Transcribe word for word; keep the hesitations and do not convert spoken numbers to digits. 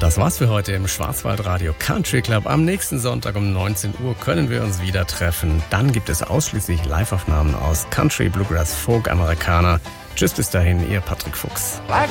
Das war's für heute im Schwarzwaldradio Country Club. Am nächsten Sonntag um neunzehn Uhr können wir uns wieder treffen. Dann gibt es ausschließlich Live-Aufnahmen aus Country, Bluegrass, Folk, Amerikaner. Tschüss, bis dahin, Ihr Patrick Fuchs. Black